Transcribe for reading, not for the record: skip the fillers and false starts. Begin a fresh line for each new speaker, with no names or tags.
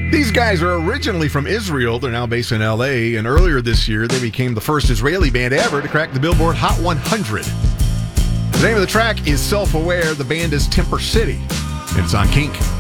These guys are originally from Israel. They're now based in L.A., and earlier this year, they became the first Israeli band ever to crack the Billboard Hot 100. The name of the track is Self-Aware. The band is Temper City. It's on Kink.